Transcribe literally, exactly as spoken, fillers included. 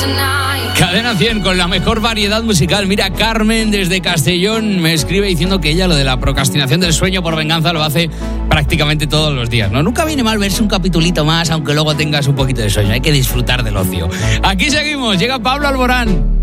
Cadena cien con la mejor variedad musical. Mira, Carmen desde Castellón me escribe diciendo que ella lo de la procrastinación del sueño por venganza lo hace prácticamente todos los días, ¿no? Nunca viene mal verse un capitulito más, aunque luego tengas un poquito de sueño. Hay que disfrutar del ocio. Aquí seguimos, llega Pablo Alborán.